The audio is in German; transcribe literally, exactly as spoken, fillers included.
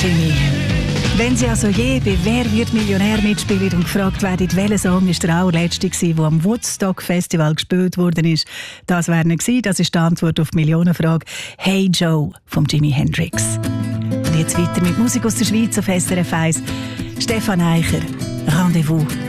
Jimmy. Wenn Sie also je bei «Wer wird Millionär» mitspielen und gefragt werden, welcher Song ist der allerletzte war, der am Woodstock Festival gespielt worden ist, das wäre nicht gewesen. Das ist die Antwort auf die Millionenfrage «Hey Joe» von Jimi Hendrix. Und jetzt weiter mit Musik aus der Schweiz auf S R F eins. Stefan Eicher, «Rendezvous».